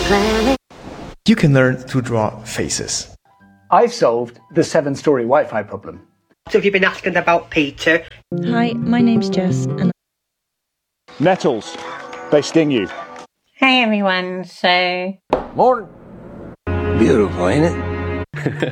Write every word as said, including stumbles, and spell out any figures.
You can learn to draw faces. I've solved the seven-story Wi-Fi problem. So have you been asking about Peter? Hi, my name's Jess and Nettles, they sting you. Hey everyone, so... Morning. Beautiful, ain't it?